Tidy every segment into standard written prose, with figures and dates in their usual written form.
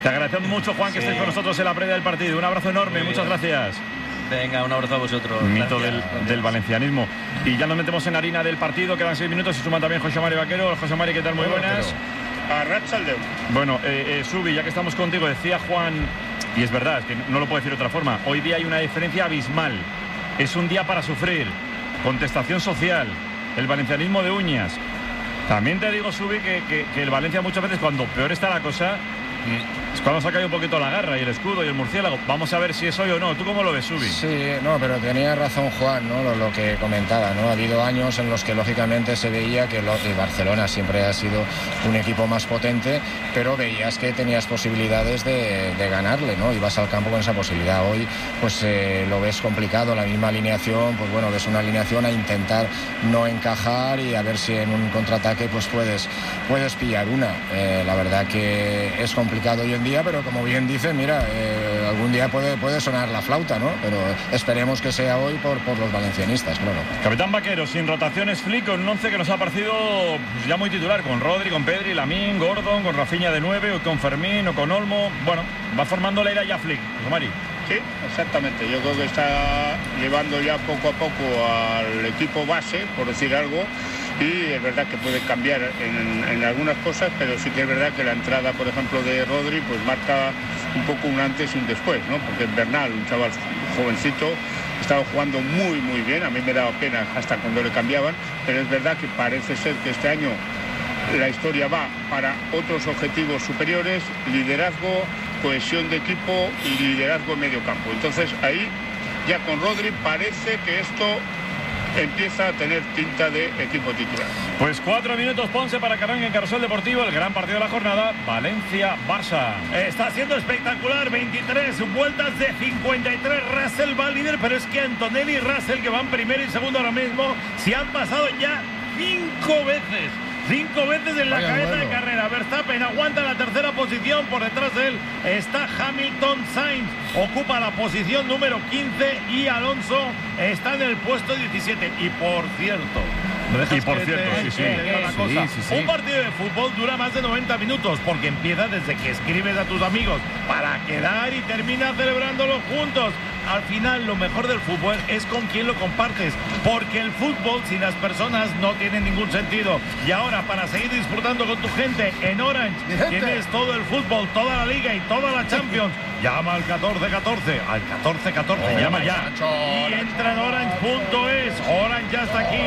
Te agradecemos mucho, Juan, que estés con nosotros en la previa del partido. Un abrazo enorme, muchas gracias. Venga, un abrazo a vosotros. Mito del valencianismo. Y ya nos metemos en harina del partido, quedan 6 minutos y suma también José Mari Vaquero. José Mari, ¿qué tal? Muy buenas. Bueno, Subi, ya que estamos contigo, decía Juan, y es verdad, es que no lo puedo decir de otra forma, hoy día hay una diferencia abismal. Es un día para sufrir, contestación social, el valencianismo de uñas. También te digo, Subi, que el Valencia muchas veces, cuando peor está la cosa, es cuando se ha caído un poquito la garra y el escudo y el murciélago. Vamos a ver si es hoy o no. ¿Tú cómo lo ves, Subi? Sí, no, pero tenía razón Juan, ¿no? Lo que comentaba, ¿no? Ha habido años en los que lógicamente se veía que el Barcelona siempre ha sido un equipo más potente, pero veías que tenías posibilidades de ganarle, ¿no? Ibas al campo con esa posibilidad. Hoy pues lo ves complicado, la misma alineación, pues bueno, ves una alineación a intentar no encajar y a ver si en un contraataque pues puedes pillar una. La verdad que es complicado hoy en día, pero como bien dice, mira, algún día puede sonar la flauta, ¿no? Pero esperemos que sea hoy por los valencianistas, claro. Capitán Vaquero, sin rotaciones, Flick, con un 11 que nos ha parecido pues, ya muy titular, con Rodri, con Pedri, Lamine, Gordon, con Rafinha de 9, o con Fermín, o con Olmo. Bueno, va formando la era ya Flick, José Mari. Sí, exactamente. Yo creo que está llevando ya poco a poco al equipo base, por decir algo. Y es verdad que puede cambiar en algunas cosas, pero sí que es verdad que la entrada, por ejemplo, de Rodri, pues marca un poco un antes y un después, ¿no? Porque Bernal, un chaval jovencito, estaba jugando muy bien. A mí me daba pena hasta cuando le cambiaban, pero es verdad que parece ser que este año la historia va para otros objetivos superiores: liderazgo, cohesión de equipo y liderazgo en medio campo. Entonces ahí ya con Rodri parece que esto empieza a tener tinta de equipo titular. Pues 4 minutos, Ponce, para que arranque en Carrusel Deportivo el gran partido de la jornada, Valencia-Barça. Está siendo espectacular, 23 vueltas de 53, Russell va líder, pero es que Antonelli y Russell, que van primero y segundo ahora mismo, se han pasado ya 5 veces. 5 veces en la cabeza de carrera. Verstappen aguanta la tercera posición. Por detrás de él está Hamilton. Sainz ocupa la posición número 15 y Alonso está en el puesto 17. Y por cierto, un partido de fútbol dura más de 90 minutos porque empieza desde que escribes a tus amigos para quedar y termina celebrándolo juntos. Al final, lo mejor del fútbol es con quien lo compartes, porque el fútbol sin las personas no tiene ningún sentido. Y ahora, para seguir disfrutando con tu gente en Orange, tienes todo el fútbol, toda la Liga y toda la Champions. Llama al 1414, al 1414, llama ya. Y entra en orange.es. Orange ya está aquí.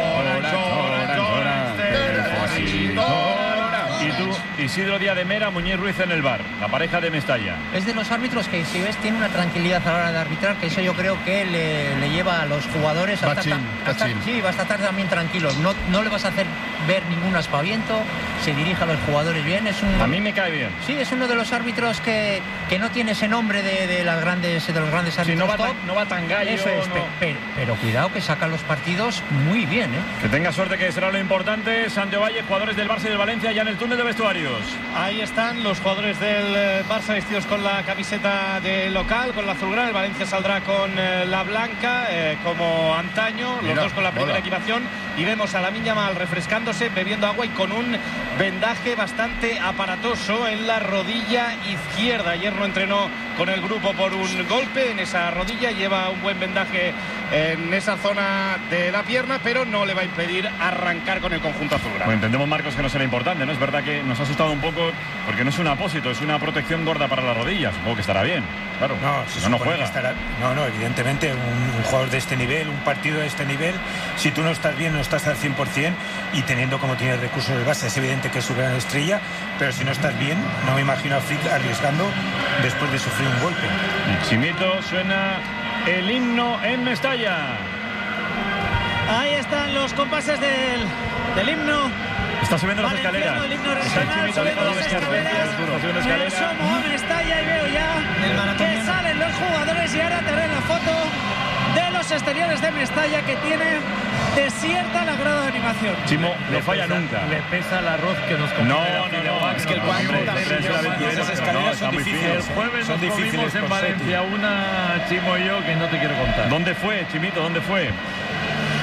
Y tú, Isidro Díaz de Mera, Muñiz Ruiz en el bar, la pareja de Mestalla. Es de los árbitros que, si ves, tiene una tranquilidad a la hora de arbitrar, que eso yo creo que le lleva a los jugadores a estar también tranquilos. No le vas a hacer ver ningún aspaviento, se dirige a los jugadores bien. A mí me cae bien. Sí, es uno de los árbitros que no tiene ese nombre de los grandes árbitros. Sí, no va tan gallo. Eso es, pero cuidado que saca los partidos muy bien, ¿eh? Que tenga suerte, que será lo importante. Santiago Valle, jugadores del Barça y del Valencia ya en el túnel de vestuarios. Ahí están los jugadores del Barça vestidos con la camiseta de local, con la azulgrana. El Valencia saldrá con la blanca, como antaño, los dos con la primera equipación. Y vemos a Lamine Yamal refrescándose, bebiendo agua y con un vendaje bastante aparatoso en la rodilla izquierda. Ayer no entrenó con el grupo por un golpe en esa rodilla, lleva un buen vendaje en esa zona de la pierna, pero no le va a impedir arrancar con el conjunto azulgrana. Bueno, entendemos, Marcos, que no será importante, ¿no? Es verdad que nos ha asustado un poco porque no es un apósito, es una protección gorda para la rodilla. Supongo que estará bien, claro. No juega. No, evidentemente un jugador de este nivel, un partido de este nivel, si tú no estás bien, no estás al 100%, y teniendo como tiene el recurso del base, es evidente que es su gran estrella, pero si no estás bien, no me imagino a Flick arriesgando después de sufrir un golpe. Chimito, suena el himno en Mestalla. Ahí están los compases del himno. Está subiendo las escaleras. El himno regional, subiendo las escaleras. Me asomo a Mestalla y veo ya que salen los jugadores, y ahora te ven la foto de los exteriores de Mestalla, que tiene desierta la grada de animación. Chimo no falla nunca. Le pesa el arroz que nos come. No, es que el cuadro esas escaleras son difíciles. El jueves nos comimos en Valencia una, Chimo y yo, que no te quiero contar. ¿Dónde fue, Chimito? ¿Dónde fue?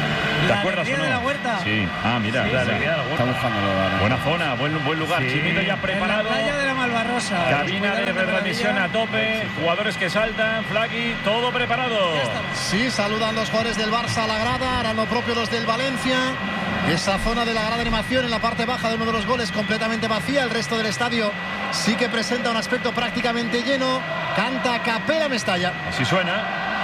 ¿Te acuerdas o no? de la Huerta. Sí. Ah, mira. Sí, Está buscándolo. Buena zona, buen lugar. Sí. Chimito ya preparado. En la playa de la Malvarrosa. Cabina de retransmisión a tope. Jugadores que saltan. Flaky, todo preparado. Sí, saludan los jugadores del Barça a la grada. Harán lo propio los del Valencia. Esa zona de la grada de animación en la parte baja de uno de los goles completamente vacía. El resto del estadio sí que presenta un aspecto prácticamente lleno. Canta a capela Mestalla. Así suena.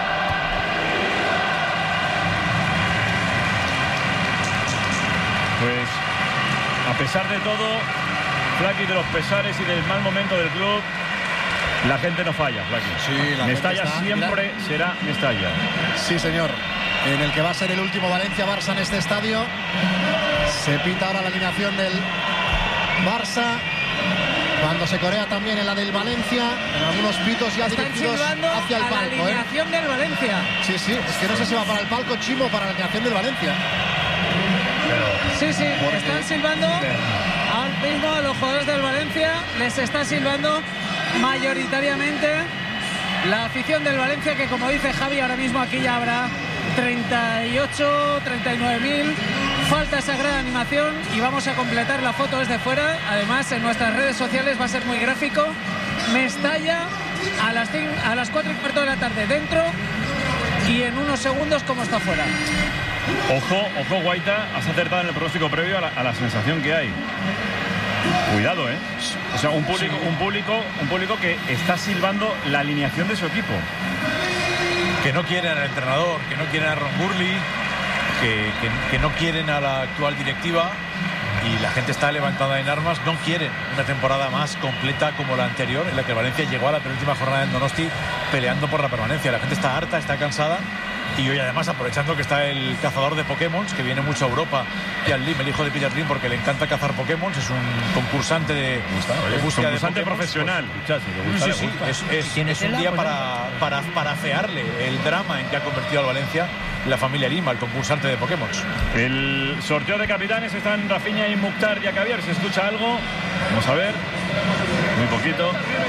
Pues a pesar de todo, Flaky, de los pesares y del mal momento del club, la gente no falla, Flaky. Sí, la Mestalla siempre será Mestalla. Sí, señor. En el que va a ser el último Valencia-Barça en este estadio. Se pita ahora la alineación del Barça. Cuando se corea también en la del Valencia, en algunos pitos ya dirigidos hacia el palco. La alineación del Valencia. Sí, es que no sé si va para el palco Chimo o para la alineación del Valencia. Sí, están silbando ahora mismo a los jugadores del Valencia, les está silbando mayoritariamente la afición del Valencia, que como dice Javi, ahora mismo aquí ya habrá 38, 39.000. Falta esa gran animación y vamos a completar la foto desde fuera. Además, en nuestras redes sociales va a ser muy gráfico. Mestalla a las 4:15 de la tarde dentro y en unos segundos como está fuera. Ojo, Guaita, has acertado en el pronóstico previo a la sensación que hay. Cuidado, ¿eh? O sea, un público que está silbando la alineación de su equipo. Que no quieren al entrenador, que no quieren a Ron Burley, que no quieren a la actual directiva, y la gente está levantada en armas. No quieren una temporada más completa como la anterior, en la que Valencia llegó a la penúltima jornada en Donosti peleando por la permanencia. La gente está harta, está cansada. Y hoy, además, aprovechando que está el cazador de Pokémon, que viene mucho a Europa, Piat Lim, el hijo de Peter Lim, porque le encanta cazar Pokémon, es un concursante de búsqueda de Pokémon profesional. Es un día para afearle el drama en que ha convertido al Valencia la familia Lima, el concursante de Pokémon. El sorteo de capitanes están Rafinha y Mukhtar Yacabier. ¿Se escucha algo? Vamos a ver. Muy poquito.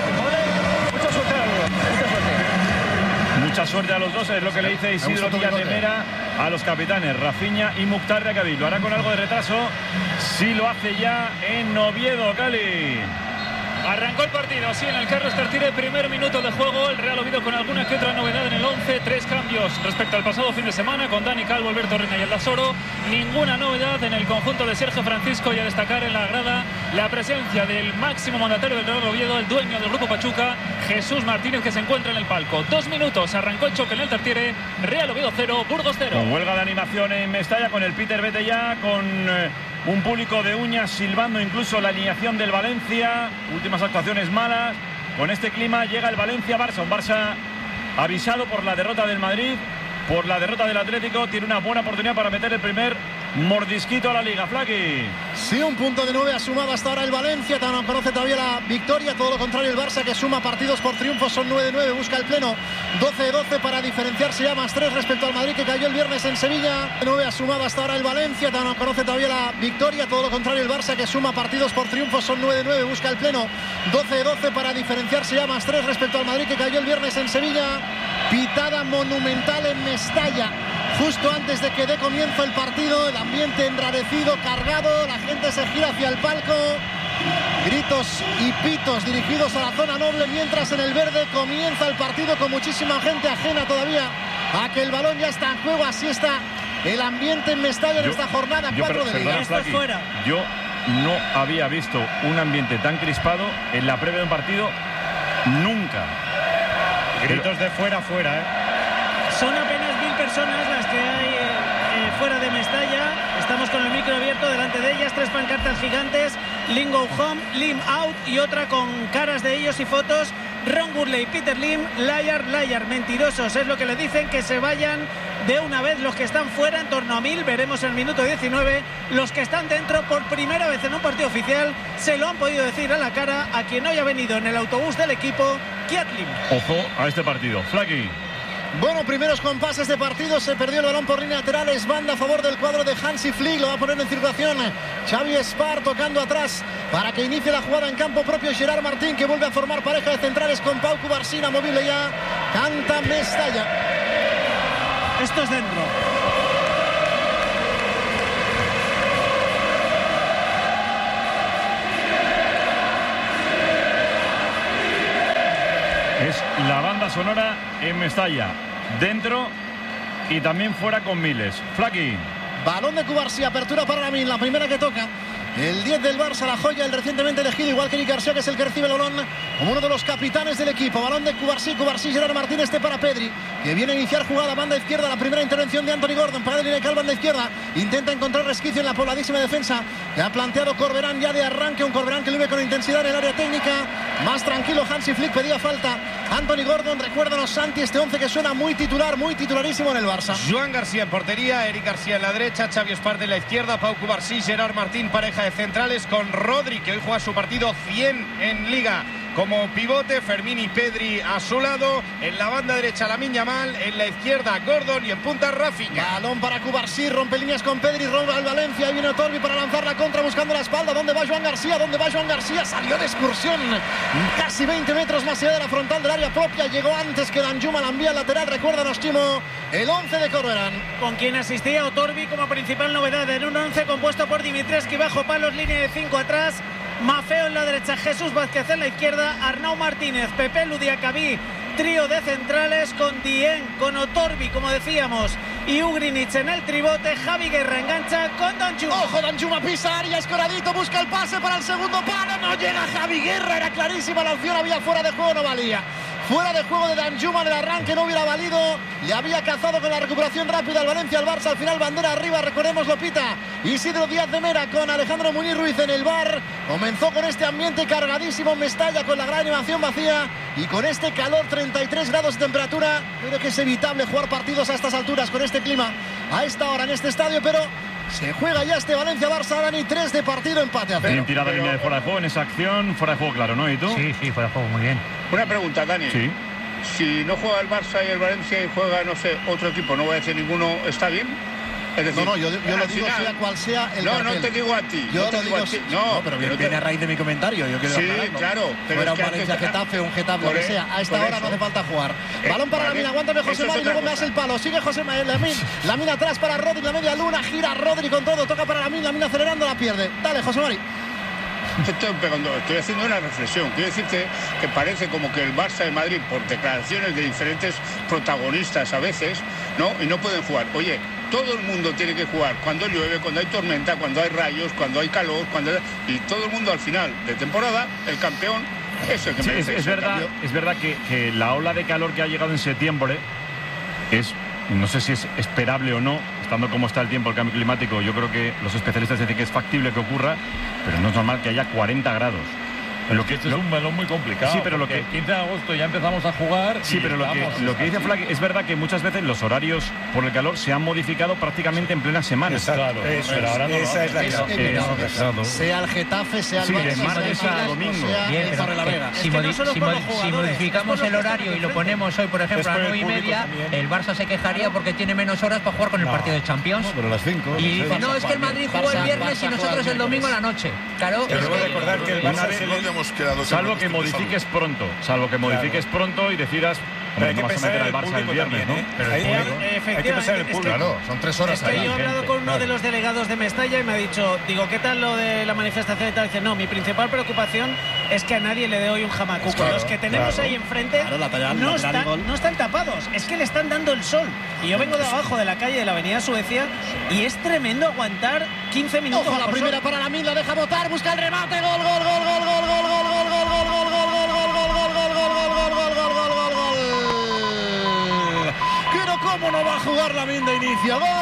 Mucha suerte a los dos, es lo que le dice Isidro Díaz de Mera a los capitanes Rafinha y Mukhtar Yacabier. ¿Lo hará con algo de retraso? Sí, lo hace ya en Oviedo, Cali. Arrancó el partido, sí, en el Carlos Tartiere, primer minuto de juego. El Real Oviedo con alguna que otra novedad en el 11. 3 cambios respecto al pasado fin de semana, con Dani Calvo, Alberto Reina y Aldasoro. Ninguna novedad en el conjunto de Sergio Francisco, y a destacar en la grada la presencia del máximo mandatario del Real Oviedo, el dueño del Grupo Pachuca, Jesús Martínez, que se encuentra en el palco. 2 minutos, arrancó el choque en el Tartiere. Real Oviedo 0, Burgos 0. Con huelga de animación en Mestalla, con el Peter Vete ya, con un público de uñas silbando incluso la alineación del Valencia. Últimas actuaciones malas. Con este clima llega el Valencia-Barça. Un Barça avisado por la derrota del Madrid, por la derrota del Atlético. Tiene una buena oportunidad para meter el primer mordisquito a la Liga, Flaky. Sí, un punto de 9 ha sumado hasta ahora el Valencia. No conoce todavía la victoria. Todo lo contrario el Barça, que suma partidos por triunfo. Son 9 de 9, busca el pleno. 12 de 12 para diferenciarse ya, más 3 respecto al Madrid, que cayó el viernes en Sevilla. 9 ha sumado hasta ahora el Valencia. No conoce todavía la victoria. Todo lo contrario el Barça, que suma partidos por triunfo. Son 9 de 9, busca el pleno. 12 de 12 para diferenciarse ya, más 3 respecto al Madrid, que cayó el viernes en Sevilla. Pitada monumental en Mestalla justo antes de que dé comienzo el partido. El ambiente enrarecido, cargado, la gente se gira hacia el palco. Gritos y pitos dirigidos a la zona noble, mientras en el verde comienza el partido con muchísima gente ajena todavía a que el balón ya está en juego. Así está el ambiente en Mestalla en esta jornada 4 de Liga. Yo no había visto un ambiente tan crispado en la previa de un partido nunca. Gritos de fuera, fuera, ¿eh? Son apenas 1000 personas las que hay fuera de Mestalla. Estamos con el micro abierto delante de ellas. 3 pancartas gigantes: Lim Go Home, Lim Out, y otra con caras de ellos y fotos. Ron Burley, Peter Lim, liar, liar, mentirosos. Es lo que le dicen, que se vayan de una vez los que están fuera, en torno a 1000. Veremos en el minuto 19. Los que están dentro, por primera vez en un partido oficial, se lo han podido decir a la cara a quien hoy ha venido en el autobús del equipo, Peter Lim. Ojo a este partido, Flaky. Bueno, primeros compases de partido. Se perdió el balón por línea laterales. Banda a favor del cuadro de Hansi Flick. Lo va a poner en circulación Xavi Espar, tocando atrás para que inicie la jugada en campo propio. Gerard Martín, que vuelve a formar pareja de centrales con Pau Cubarsí, movible ya. Canta Mestalla. Esto es dentro. Es la banda sonora en Mestalla, dentro y también fuera con miles. Flaky. Balón de Cubarsí, apertura para Lamin, la primera que toca. El 10 del Barça, la joya, el recientemente elegido, igual que Eric García, que es el que recibe el balón como uno de los capitanes del equipo. Balón de Cubarsí, Gerard Martínez, para Pedri, que viene a iniciar jugada, banda izquierda, la primera intervención de Anthony Gordon, para el Linecal, banda izquierda, intenta encontrar resquicio en la pobladísima defensa, que ha planteado Corberán ya de arranque, un Corberán que lo ve con intensidad en el área técnica, más tranquilo, Hansi Flick pedía falta. Anthony Gordon, recuérdanos, Santi, este 11 que suena muy titular, muy titularísimo en el Barça. Joan García en portería, Eric García en la derecha, Xavi Espart en la izquierda, Pau Cubarsí, Gerard Martín, pareja de centrales con Rodri, que hoy juega su partido 100 en Liga como pivote, Fermín y Pedri a su lado, en la banda derecha Lamine Yamal, en la izquierda Gordon y en punta Rafinha. Balón para Cubarsí, rompe líneas con Pedri, rompe al Valencia, ahí viene Torbi para lanzar la contra buscando la espalda. ¿Dónde va Joan García? Salió de excursión, casi 20 metros más allá de la frontal del área propia, llegó antes que Danjuma, la envía al lateral. Recuérdanos, Chimo, el 11 de Corberán, con quien asistía Otorbi como principal novedad en un 11 compuesto por Dimitrescu bajo palos, línea de 5 atrás, Mafeo en la derecha, Jesús Vázquez en la izquierda, Arnau Martínez, Pepe Ludiacabí, trío de centrales con Dieng, con Otorbi, como decíamos, y Ugrinic en el tribote. Javi Guerra engancha con Danjuma. Ojo, Danjuma pisa área, escoradito, busca el pase para el segundo palo, no llega Javi Guerra, era clarísima la opción, había fuera de juego, no valía. Fuera de juego de Danjuma en el arranque, no hubiera valido. Le había cazado con la recuperación rápida al Valencia, al Barça. Al final, bandera arriba, recordemos, lo pita Isidro Díaz de Mera con Alejandro Muñiz Ruiz en el bar. Comenzó con este ambiente cargadísimo en Mestalla, con la gran animación vacía y con este calor, 33 grados de temperatura. Creo que es evitable jugar partidos a estas alturas con este clima, a esta hora en este estadio, pero se juega ya este Valencia-Barça, Dani, 3 de partido, empate a 0. Bien tirada línea de fuera de juego en esa acción, fuera de juego claro, ¿no? ¿Y tú? Sí, fuera de juego, muy bien. Una pregunta, Dani. Sí. Si no juega el Barça y el Valencia y juega, no sé, otro equipo, no voy a decir ninguno, ¿está bien? Es decir, yo lo digo sea cual sea el cartel. No te digo a ti. Yo lo digo así. No, pero viene a raíz de mi comentario. Yo quiero aclararlo. Claro. Pero fuera un Valencia-Getafe, un Getafe, lo que sea. A esta hora no hace falta jugar. Balón para Lamine, aguántame José Mari, luego me hace el palo. Sigue José Mari, Lamine atrás para Rodri, la media luna, gira Rodri con todo, toca para Lamine acelerando, la pierde. Dale, José Mari. Estoy haciendo una reflexión. Quiero decirte que parece como que el Barça de Madrid, por declaraciones de diferentes protagonistas a veces, ¿no? Y no pueden jugar. Oye, todo el mundo tiene que jugar cuando llueve, cuando hay tormenta, cuando hay rayos, cuando hay calor, y todo el mundo al final de temporada, el campeón es el que merece. Es verdad que la ola de calor que ha llegado en septiembre es, no sé si es esperable o no, estando como está el tiempo, el cambio climático. Yo creo que los especialistas dicen que es factible que ocurra, pero no es normal que haya 40 grados. Esto es un melón muy complicado. Sí, pero lo que el 15 de agosto ya empezamos a jugar. Sí, pero lo que dice Flack es verdad que muchas veces los horarios por el calor se han modificado prácticamente en plena semana. Claro, pero ahora no. Esa es la clave. Sea el Getafe, sea el Barça, de martes a domingo. Bien, si modificamos el horario y lo ponemos hoy, por ejemplo, a las 9:30, el Barça se quejaría porque tiene menos horas para jugar con el partido de Champions. Pero a las 5. Y dice, no, es que el Madrid jugó el viernes y nosotros el domingo a la noche. Claro. Te debo recordar que el Barça salvo que modifiques pronto y decidas, pero hay que pensar en el Barça el viernes, también, ¿no? Pero hay que pensar en el público. Claro, son 3 horas ahí. Yo he hablado con uno de los delegados de Mestalla y me ha dicho, digo, ¿qué tal lo de la manifestación y tal? Dice, no, mi principal preocupación es que a nadie le dé hoy un jamacuco. Claro, los que tenemos ahí enfrente no están tapados, es que le están dando el sol. Y yo vengo de abajo de la calle de la avenida Suecia y es tremendo aguantar 15 minutos. Ojo, la primera para Lamine, la deja botar, busca el remate, gol. Pero cómo no va a jugar Lamine de inicio. Gol.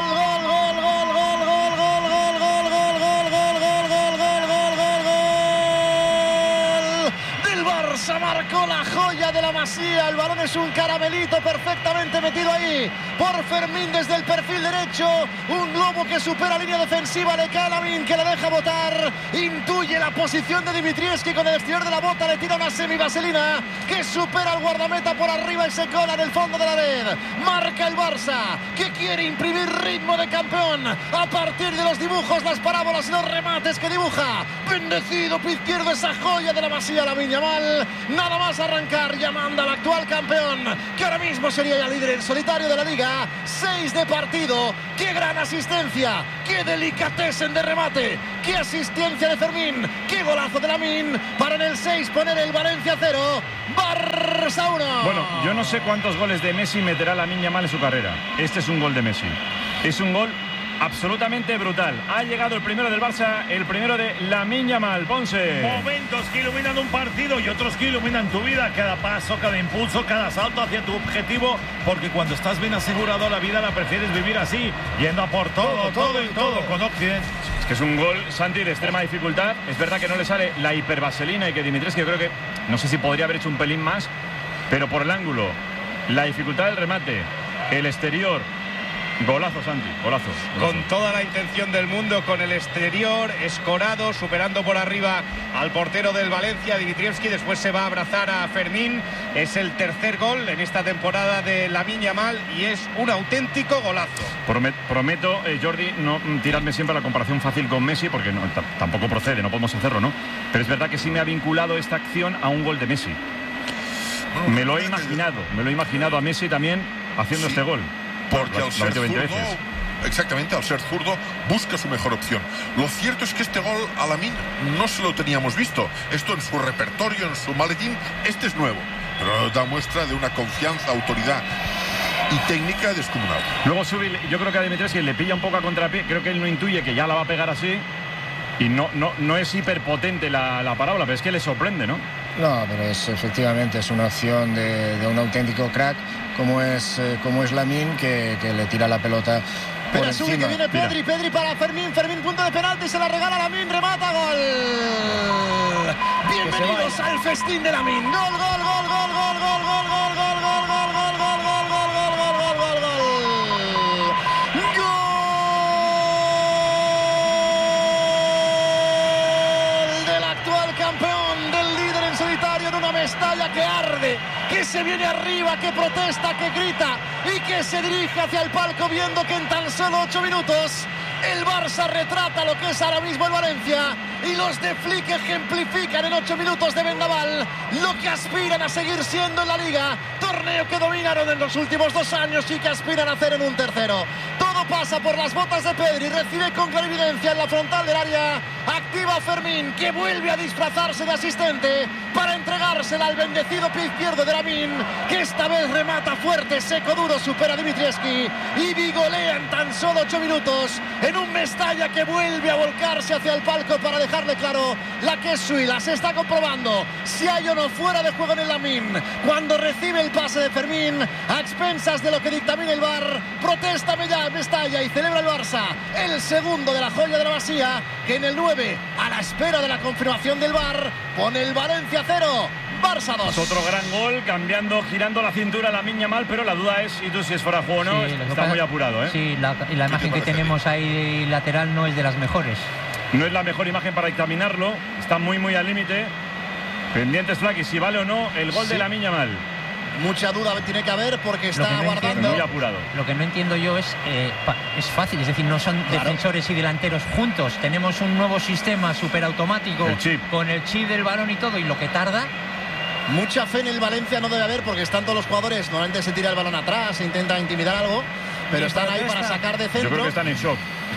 Del Barça marcó la joya de la Masía. El balón es un caramelito perfectamente metido ahí por Fermín desde el perfil derecho. Un globo que supera línea defensiva, le cae a Lamine, que la deja botar. Intuye la posición de Dimitrescu, con el exterior de la bota le tira una semivaselina que supera al guardameta por arriba y se cola en el fondo de la red. Marca el Barça, que quiere imprimir ritmo de campeón a partir de los dibujos, las parábolas y los remates que dibuja. Bendecido pie izquierdo, esa joya de la Masía, Lamine Yamal. Nada más arrancar, ya manda al actual campeón, que ahora mismo sería ya líder en solitario de la Liga. 6 de partido. ¡Qué gran asistencia! ¡Qué delicatessen de remate! ¡Qué asistencia de Fermín! ¡Qué golazo de Lamine! Para en el 6 poner el Valencia 0, Barça 2-1. Bueno, yo no sé cuántos goles de Messi meterá Lamine Yamal en su carrera. Este es un gol de Messi. Es un gol absolutamente brutal. Ha llegado el primero del Barça, el primero de Lamine Yamal. Ponce. Momentos que iluminan un partido y otros que iluminan tu vida. Cada paso, cada impulso, cada salto hacia tu objetivo. Porque cuando estás bien asegurado, la vida la prefieres vivir así, yendo a por todo con Occident. Es que es un gol, Santi, de extrema dificultad. Es verdad que no le sale la hipervaselina y que Dimitrescu, yo creo que, no sé si podría haber hecho un pelín más, pero por el ángulo, la dificultad del remate, el exterior. Golazo, Santi, golazo. Con toda la intención del mundo, con el exterior, escorado, superando por arriba al portero del Valencia, Dimitrievski. Después se va a abrazar a Fermín. Es el tercer gol en esta temporada de Lamine Yamal y es un auténtico golazo. Prometo, Jordi, no tirarme siempre la comparación fácil con Messi, porque tampoco procede, no podemos hacerlo, ¿no? Pero es verdad que sí me ha vinculado esta acción a un gol de Messi. Me lo he imaginado a Messi también haciendo este gol. Porque al ser zurdo, exactamente, al ser zurdo, busca su mejor opción. Lo cierto es que este gol a Lamine no se lo teníamos visto. Esto en su repertorio, en su maletín, este es nuevo. Pero da muestra de una confianza, autoridad y técnica descomunal. Luego Subil, yo creo que a Dimitrescu le pilla un poco a contrapié. Creo que él no intuye que ya la va a pegar así. Y no es hiperpotente la parábola, pero es que le sorprende, ¿no? No, pero efectivamente es una opción de un auténtico crack como es Lamine, que le tira la pelota por encima. Que viene Pedri para Fermín, punto de penalti, se la regala Lamine, remata, gol. Bienvenidos al festín de Lamine. Gol. Mestalla que arde, que se viene arriba, que protesta, que grita y que se dirige hacia el palco viendo que en tan solo 8 minutos el Barça retrata lo que es ahora mismo el Valencia y los de Flick ejemplifican en 8 minutos de vendaval lo que aspiran a seguir siendo en la Liga, torneo que dominaron en los últimos 2 años y que aspiran a hacer en un tercero. Todo pasa por las botas de Pedri, recibe con clarividencia en la frontal del área, activa Fermín, que vuelve a disfrazarse de asistente para entregársela al bendecido pie izquierdo de Lamine, que esta vez remata fuerte, seco, duro, supera a Dimitrievski y vigolea en tan solo 8 minutos en un Mestalla que vuelve a volcarse hacia el palco para dejarle claro la que es suya. Se está comprobando si hay o no fuera de juego en el Lamine cuando recibe el pase de Fermín a expensas de lo que dictamina el VAR. Protesta Mestalla y celebra el Barça el segundo de la joya de la Masía, que en el 9, a la espera de la confirmación del VAR, pone el Valencia 0, Barça 2. Es otro gran gol, girando la cintura Lamine Yamal, pero la duda es, ¿y tú si es fuera de juego o no? Sí, está muy apurado, ¿eh? Sí, y la imagen que tenemos ahí lateral no es de las mejores. No es la mejor imagen para dictaminarlo, está muy al límite. Pendientes, Flaky, si vale o no el gol de Lamine Yamal. Mucha duda tiene que haber porque está aguardando. Muy apurado. Lo que no entiendo yo es fácil, es decir, no son defensores y delanteros juntos. Tenemos un nuevo sistema superautomático con el chip del balón y todo, y lo que tarda. Mucha fe en el Valencia no debe haber porque están todos los jugadores. Normalmente se tira el balón atrás, se intenta intimidar algo, pero están ahí para sacar de centro. Yo creo que están en shock.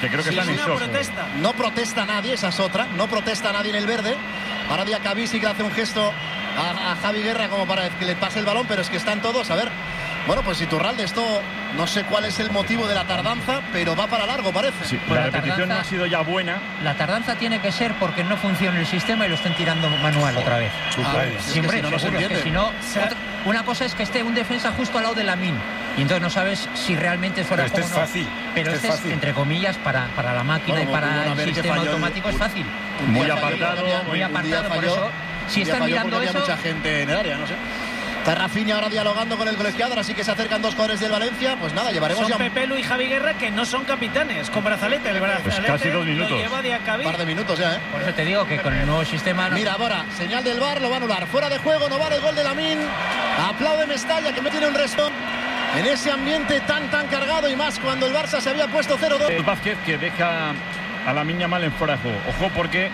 No protesta nadie, esa es otra. No protesta nadie en el verde. Ahora Diacabí sí que hace un gesto a Javi Guerra como para que le pase el balón, pero es que están todos, a ver. Bueno, pues Iturralde, esto no sé cuál es el motivo de la tardanza, pero va para largo, parece. Sí, la repetición no ha sido ya buena. La tardanza tiene que ser porque no funciona el sistema y lo estén tirando manual otra vez. Siempre, si no, una cosa es que esté un defensa justo al lado de Lamine y entonces no sabes si realmente es fuera de juego o no. Fácil. Pero este es, entre comillas, para la máquina y para el sistema automático es fácil. Muy apartado, por eso. Si están mirando eso, mucha gente en el área, no sé. Está Rafinha ahora dialogando con el colegiado, ahora sí que se acercan 2 jugadores del Valencia. Pues nada, llevaremos ya Pepe Lu y Javi Guerra, que no son capitanes, con brazalete. El brazalete pues casi 2 minutos. Lo lleva Diacabí. Un par de minutos ya, ¿eh? Por eso te digo que con el nuevo sistema... Mira, ahora, señal del VAR, lo va a anular. Fuera de juego, no vale el gol de Lamine. Aplaude Mestalla, que me tiene un resto en ese ambiente tan cargado, y más cuando el Barça se había puesto 0-2. Vázquez, que deja a Lamine Yamal en fuera de juego. Ojo, porque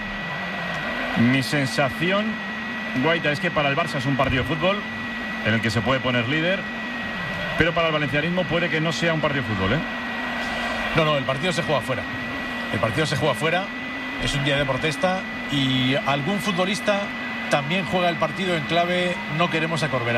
mi sensación, Guaita, es que para el Barça es un partido de fútbol en el que se puede poner líder, pero para el valencianismo puede que no sea un partido de fútbol, ¿eh? No, el partido se juega fuera. El partido se juega fuera, es un día de protesta y algún futbolista también juega el partido en clave no queremos a Corberán.